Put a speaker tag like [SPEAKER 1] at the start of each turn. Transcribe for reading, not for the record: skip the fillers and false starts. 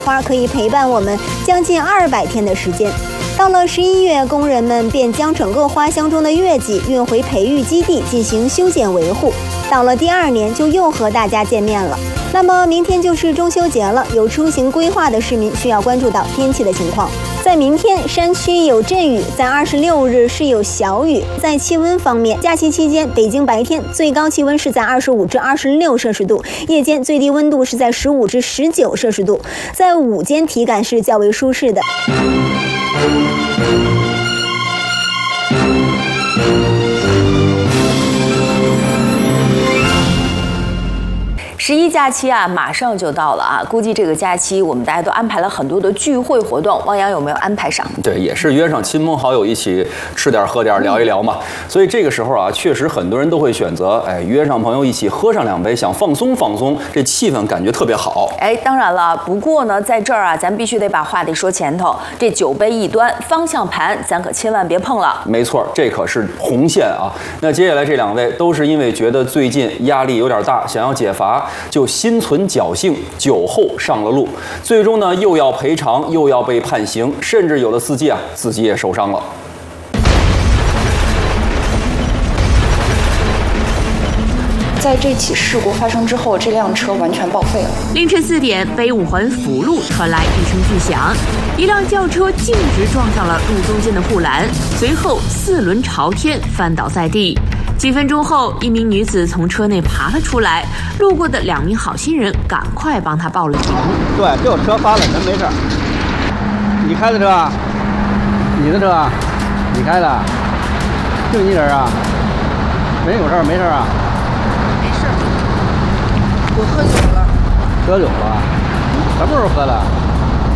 [SPEAKER 1] 花可以陪伴我们将近200天的时间。到了11月，工人们便将整个花箱中的月季运回培育基地进行修剪维护。到了第2年，就又和大家见面了。那么明天就是中秋节了，有出行规划的市民需要关注到天气的情况。在明天，山区有阵雨，在26日是有小雨。在气温方面，假期期间，北京白天最高气温是在25至26摄氏度，夜间最低温度是在15至19摄氏度，在午间体感是较为舒适的。
[SPEAKER 2] 11假期啊，马上就到了啊！估计这个假期我们大家都安排了很多的聚会活动，汪洋有没有安排上？
[SPEAKER 3] 对，也是约上亲朋好友一起吃点喝点聊一聊嘛。所以这个时候啊，确实很多人都会选择约上朋友一起喝上2杯，想放松放松，这气氛感觉特别好。
[SPEAKER 2] 当然了，不过呢，在这儿啊，咱必须得把话得说前头，这酒杯一端，方向盘咱可千万别碰了。
[SPEAKER 3] 没错，这可是红线啊！那接下来这2位都是因为觉得最近压力有点大，想要解乏。就心存侥幸，酒后上了路，最终呢又要赔偿，又要被判刑，甚至有的司机啊自己也受伤了。
[SPEAKER 4] 在这起事故发生之后，这辆车完全报废了。
[SPEAKER 5] 凌晨4点，北五环辅路传来一声巨响，一辆轿车径直撞上了路中间的护栏，随后4轮朝天翻倒在地。几分钟后，一名女子从车内爬了出来，路过的2名好心人赶快帮她报了警。
[SPEAKER 6] 对，被我车翻了，人没事。你开的车？你的车？你开的？就你人啊？人有事儿没事啊？
[SPEAKER 4] 没事。我喝酒了。
[SPEAKER 6] 喝酒了？什么时候喝的？